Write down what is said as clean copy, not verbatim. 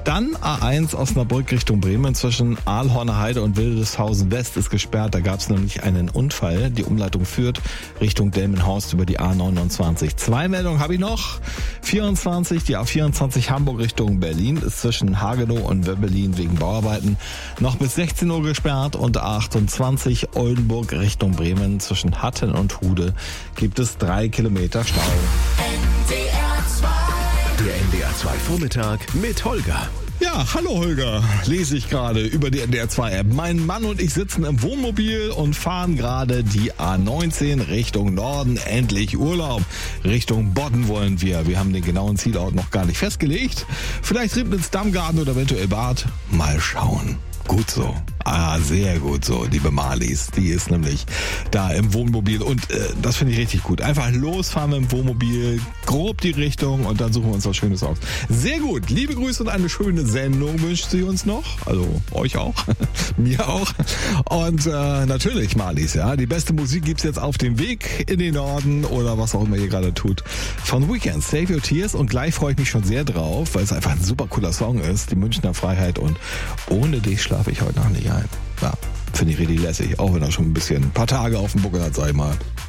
Dann A1 Osnabrück Richtung Bremen zwischen Ahlhorner Heide und Wildeshausen West ist gesperrt. Da gab es nämlich einen Unfall. Die Umleitung führt Richtung Delmenhorst über die A29. 2 Meldungen habe ich noch. Die A24 Hamburg Richtung Berlin ist zwischen Hagenow und Wöbbelin wegen Bauarbeiten noch bis 16 Uhr gesperrt. Und A28 Oldenburg Richtung Bremen zwischen Hatten und Hude gibt es 3 Kilometer Stau. Der NDR 2 Vormittag mit Holger. Ja, hallo Holger, lese ich gerade über die NDR 2 App. Mein Mann und ich sitzen im Wohnmobil und fahren gerade die A19 Richtung Norden. Endlich Urlaub. Richtung Bodden wollen wir. Wir haben den genauen Zielort noch gar nicht festgelegt. Vielleicht Ribnitz, Dammgarten oder eventuell Bad. Mal schauen. Gut so. Sehr gut so, liebe Marlies. Die ist nämlich da im Wohnmobil und das finde ich richtig gut. Einfach losfahren mit dem Wohnmobil, grob die Richtung und dann suchen wir uns was Schönes aus. Sehr gut. Liebe Grüße und eine schöne Sendung wünscht sie uns noch. Also euch auch. Mir auch. Und natürlich, Marlies, ja, die beste Musik gibt's jetzt auf dem Weg in den Norden oder was auch immer ihr gerade tut. Von Weekend, Save Your Tears, und gleich freue ich mich schon sehr drauf, weil es einfach ein super cooler Song ist. Die Münchner Freiheit und ohne dich schlafe ich heute noch nicht ein. Ja, finde ich richtig lässig, auch wenn er schon ein paar Tage auf dem Buckel hat, sag ich mal.